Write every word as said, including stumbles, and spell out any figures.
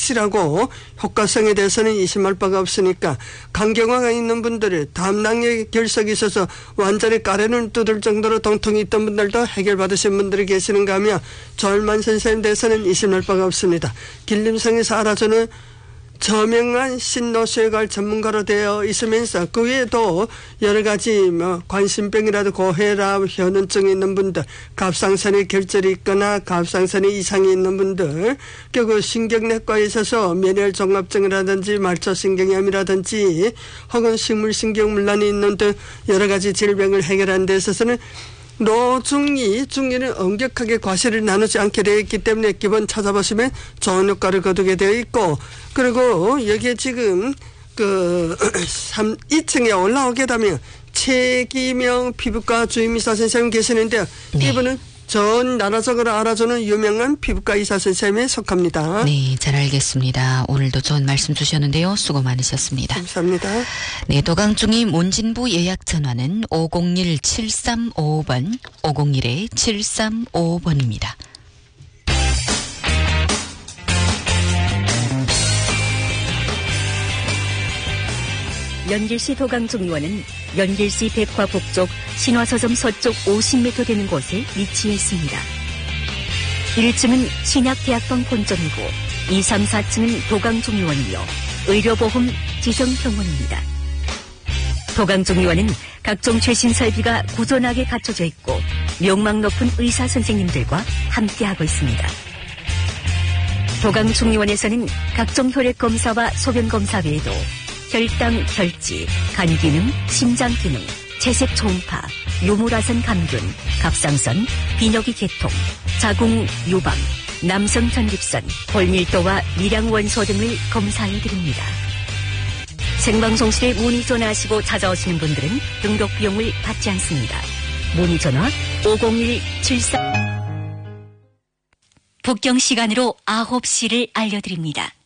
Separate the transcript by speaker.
Speaker 1: 확실하고 효과성에 대해서는 의심할 바가 없으니까 간경화가 있는 분들이 담낭의 결석이 있어서 완전히 가래를 뜯을 정도로 통통이 있던 분들도 해결받으신 분들이 계시는가 하며 조혈만 선생에 대해서는 의심할 바가 없습니다. 길림성에서 알아주는 저명한 신노쇠관 전문가로 되어 있으면서 그 외에도 여러 가지 뭐 관심병이라도 고혈압, 현운증이 있는 분들, 갑상선에 결절이 있거나 갑상선에 이상이 있는 분들, 그리고 신경내과에 있어서 면역 종합증이라든지 말초신경염이라든지 혹은 식물신경문란이 있는 등 여러 가지 질병을 해결하는 데 있어서는 노중이 중이는 엄격하게 과실을 나누지 않게 되어 있기 때문에 기본 찾아보시면 좋은 효과를 거두게 되어 있고, 그리고 여기에 지금 그 이 층에 올라오게 되면 최기명 피부과 주임의사 선생님 계시는데요. 네. 이분은 전 나라적으로 알아주는 유명한 피부과 의사 선생님에 속합니다.
Speaker 2: 네, 잘 알겠습니다. 오늘도 좋은 말씀 주셨는데요. 수고 많으셨습니다.
Speaker 1: 감사합니다.
Speaker 2: 네, 도강중이 문진부 예약 전화는 오공일 칠삼오오 번, 오공일 칠삼오오 번입니다.
Speaker 3: 연길시 도강중의원은 연길시 백화 북쪽 신화서점 서쪽 오십 미터 되는 곳에 위치해 있습니다. 일 층은 신약대학병 본점이고 이, 삼, 사 층은 도강중의원이며 의료보험 지정병원입니다. 도강중의원은 각종 최신 설비가 구전하게 갖춰져 있고 명망 높은 의사 선생님들과 함께하고 있습니다. 도강중의원에서는 각종 혈액 검사와 소변 검사 외에도 혈당, 혈지, 간 기능, 심장 기능, 채색 초음파, 요물화선 감균, 갑상선, 비뇨기 계통, 자궁 유방, 남성 전립선, 골밀도와 미량 원소 등을 검사해 드립니다. 생방송실에 문의 전화하시고 찾아오시는 분들은 등록 비용을 받지 않습니다. 문의 전화 오공일 칠삼. 북경 시간으로 아홉 시를 알려드립니다.